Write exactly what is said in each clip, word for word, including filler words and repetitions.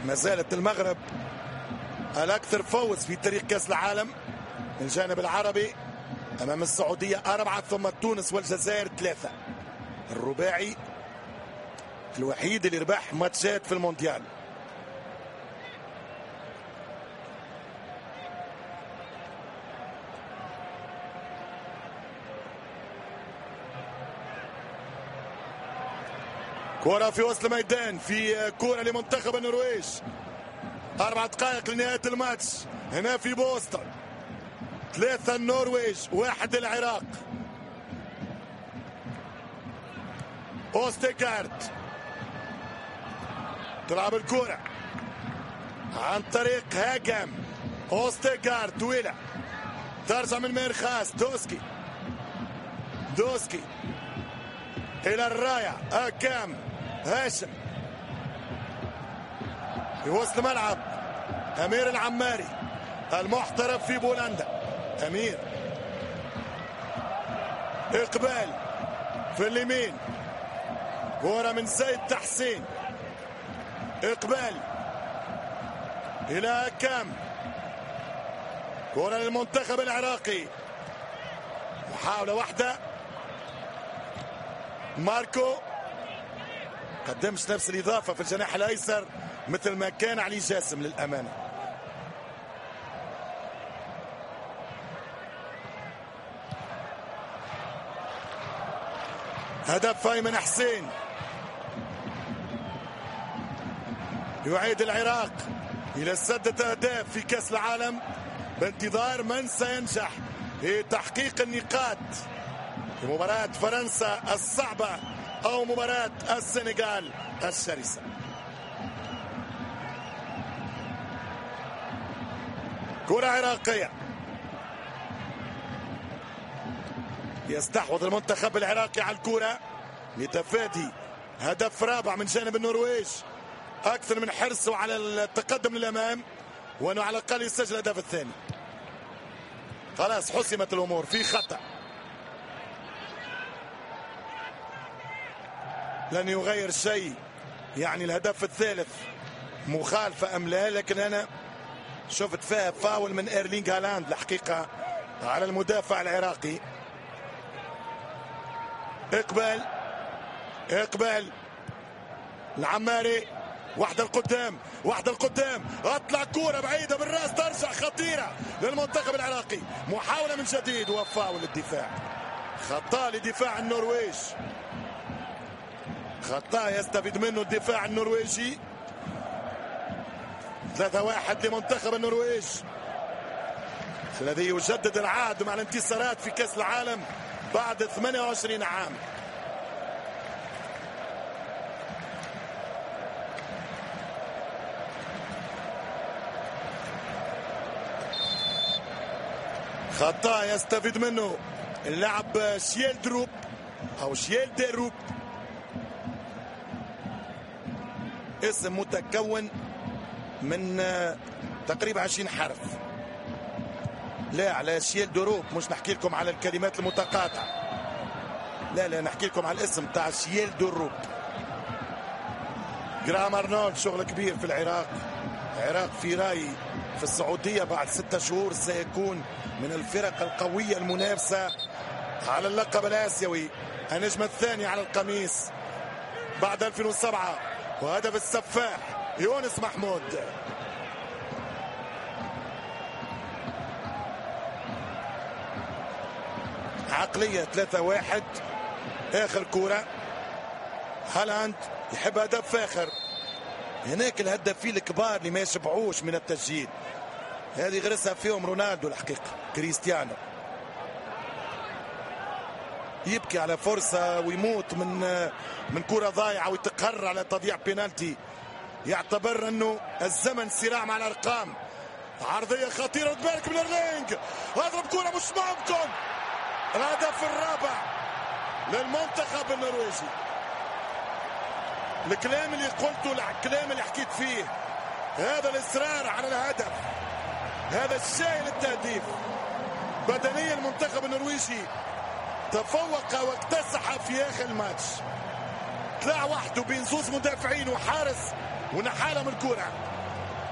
ما زالت المغرب الأكثر فوز في تاريخ كأس العالم من الجانب العربي أمام السعودية أربعة، ثم تونس والجزائر ثلاثة. الرباعي الوحيد اللي ربح ماتشات في المونديال. كرة في وسط الميدان، في كرة لمنتخب النرويج. أربع دقائق لنهاية الماتش هنا في بوسطن. ثلاثة النرويج، واحد العراق. أوستيغارد تلعب الكرة عن طريق هاجم. أوستيغارد طويلة ترجع من ميرخاس. دوسكي دوسكي إلى الراية. هاجم هاشم في وسط الملعب. أمير العماري المحترف في بولندا. أمير إقبال في اليمين. كرة من زيد تحسين. إقبال إلى كام. كرة للمنتخب العراقي. محاولة واحدة. ماركو قدمش نفس الإضافة في الجناح الأيسر مثل ما كان علي جاسم للأمانة. هدف أيمن حسين يعيد العراق إلى سدة أهداف في كأس العالم بانتظار من سينجح في تحقيق النقاط في مباراة فرنسا الصعبة أو مباراة السنغال الشرسة. كرة عراقية يستحوذ المنتخب العراقي على الكرة لتفادي هدف رابع من جانب النرويج. أكثر من حرصه على التقدم للأمام وأنه على الأقل يسجل الهدف الثاني. خلاص حسمت الأمور. في خطأ لن يغير شيء، يعني الهدف الثالث مخالفة أم لا، لكن أنا شفت فيها فاول من إيرلينغ هالاند الحقيقة على المدافع العراقي. إقبال إقبال العماري. واحدة القدام واحدة القدام. اطلع كورة بعيدة بالراس ترجع خطيرة للمنتخب العراقي. محاولة من جديد وفاول الدفاع. خطأ لدفاع النرويج. خطأ يستفيد منه الدفاع النرويجي. ثلاثة واحد لمنتخب النرويج الذي يجدد العهد مع الانتصارات في كأس العالم بعد ثمانية وعشرين عام. خطأ يستفيد منه اللاعب شيلدروب أو شيلدروب، اسم متكون من تقريبا عشرين حرف. لا على شيلدروب، مش نحكي لكم على الكلمات المتقاطعة، لا لا نحكي لكم على الاسم تاع شيلدروب. جرام أرنولد شغل كبير في العراق. العراق في رأيي في السعودية بعد ستة شهور سيكون من الفرق القوية المنافسة على اللقب الآسيوي. النجم الثاني على القميص بعد ألفين وسبعة وهدف السفاح يونس محمود. عقلية ثلاثة واحد. آخر كورة هالاند يحب هدف فاخر. هناك الهدافين الكبار اللي ما يشبعوش من التسجيل، هذه غرسها فيهم رونالدو الحقيقة. كريستيانو يبكي على فرصة ويموت من من كرة ضايعة ويتقهر على تضييع بينالتي. يعتبر انه الزمن صراع مع الارقام. عرضية خطيرة بالك من الرينج. اضرب كرة مش ممكن. الهدف الرابع للمنتخب النرويجي. الكلام اللي قلته الكلام اللي حكيت فيه، هذا الاصرار على الهدف، هذا الشيء للتهديف. بدنيا المنتخب النرويجي تفوق واكتسح في اخر الماتش. طلع وحده بين زوز مدافعين وحارس ونحالة من الكرة.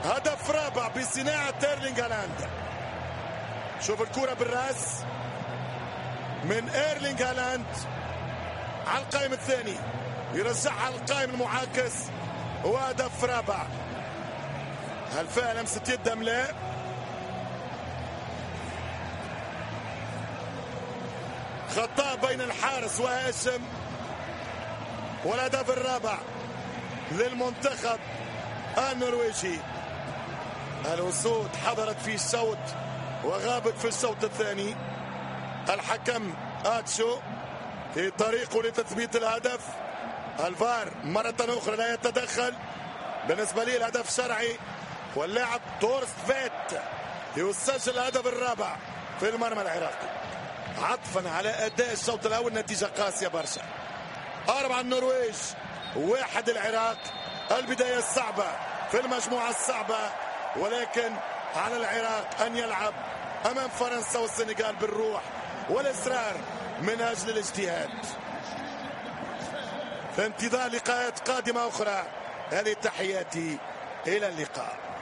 هدف رابع بصناعة ايرلينغ هالاند. شوف الكرة بالراس من ايرلينغ هالاند على القائم الثاني، يرجعها على القائم المعاكس، وهدف رابع. هل فيها لمسة يد ام لا؟ خطأ بين الحارس وهاشم، والهدف الرابع للمنتخب النرويجي. الأسود حضرت في الشوط وغابت في الشوط الثاني. الحكم آتشو في طريقه لتثبيت الهدف. الفار مرة أخرى لا يتدخل. بالنسبة لي الهدف شرعي، واللاعب تورست فيت يسجل الهدف الرابع في المرمى العراقي. عطفا على أداء الشوط الأول، نتيجة قاسية برشا. أربعة النرويج، واحد العراق. البداية الصعبة في المجموعة الصعبة، ولكن على العراق أن يلعب أمام فرنسا والسنغال بالروح والإصرار من أجل الاجتهاد. في انتظار لقاءات قادمة أخرى، هذه تحياتي، إلى اللقاء.